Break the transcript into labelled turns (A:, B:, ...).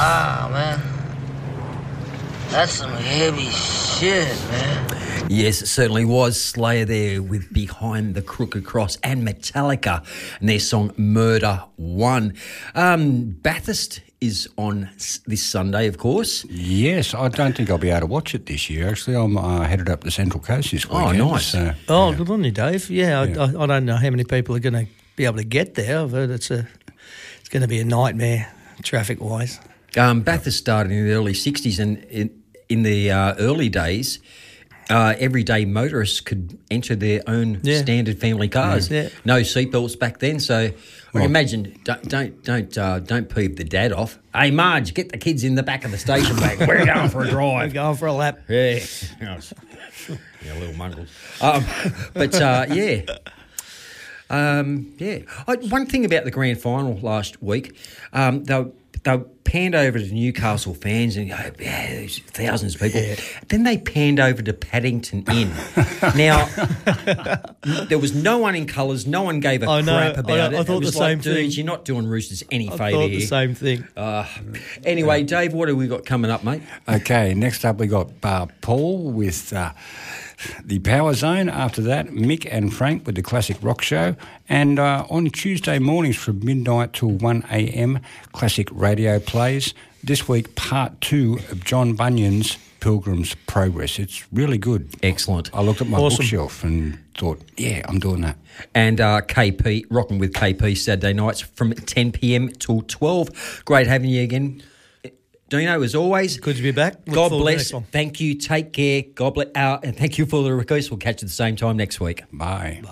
A: Ah, man. That's some heavy shit, man.
B: Yes, it certainly was. Slayer there with Behind the Crooked Cross and Metallica and their song Murder One. Bathurst is on this Sunday, of course.
C: Yes, I don't think I'll be able to watch it this year. Actually, I'm headed up the Central Coast this weekend.
B: Oh, nice.
C: So,
D: Good on you, Dave. Yeah, I don't know how many people are going to be able to get there. I've heard it's going to be a nightmare traffic-wise.
B: Bathurst started in the early 60s, and in the early days, everyday motorists could enter their own standard family cars.
D: Yeah.
B: No seatbelts back then, so I imagine don't peeve the dad off. Hey, Marge, get the kids in the back of the station wagon. We're going for a drive.
D: We're going for a lap.
B: Yeah, little mongrels. One thing about the grand final last week, they panned over to Newcastle fans and there's thousands of people. Yeah. Then they panned over to Paddington Inn. Now, there was no one in colours. No one gave a crap about it.
D: I thought the same thing.
B: Dudes, you're not doing Roosters any favour here.
D: I thought the same thing.
B: Anyway, Dave, what have we got coming up, mate?
C: Okay, next up we got Paul with the Power Zone. After that, Mick and Frank with the Classic Rock Show. And on Tuesday mornings from midnight till 1 a.m, Classic Radio plays. This week, part 2 of John Bunyan's Pilgrim's Progress. It's really good.
B: Excellent.
C: I looked at my bookshelf and thought, yeah, I'm doing that.
B: And KP, rocking with KP Saturday nights from 10 p.m. till 12. Great having you again, Dino, as always.
D: Good to be back.
B: God bless. Thank you. Take care. God bless. And thank you for the request. We'll catch you at the same time next week.
C: Bye.